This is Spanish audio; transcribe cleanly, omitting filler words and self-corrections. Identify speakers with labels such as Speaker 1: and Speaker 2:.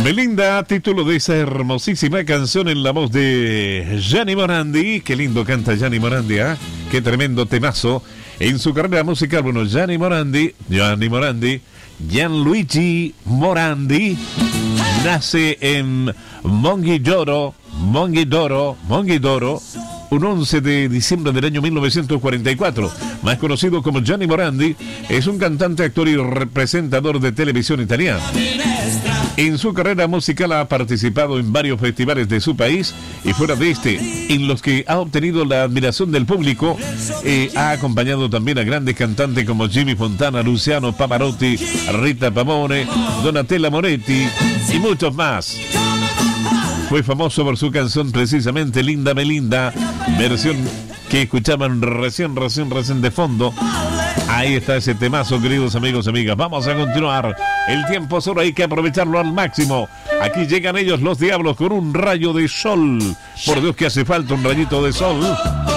Speaker 1: Melinda, título de esa hermosísima canción en la voz de Gianni Morandi. Qué lindo canta Gianni Morandi, ¿eh? Qué tremendo temazo. En su carrera musical, bueno, Gianni Morandi, Gianluigi Morandi, nace en Monghidoro, un 11 de diciembre del año 1944. Más conocido como Gianni Morandi, es un cantante, actor y presentador de televisión italiano. En su carrera musical ha participado en varios festivales de su país y fuera de este, en los que ha obtenido la admiración del público. Ha acompañado también a grandes cantantes como Jimmy Fontana, Luciano Pavarotti, Rita Pavone, Donatella Moretti y muchos más. Fue famoso por su canción precisamente Linda Melinda, versión que escuchaban recién de fondo. Ahí está ese temazo, queridos amigos y amigas. Vamos a continuar. El tiempo solo hay que aprovecharlo al máximo. Aquí llegan ellos, los Diablos, con un rayo de sol. Por Dios que hace falta un rayito de sol.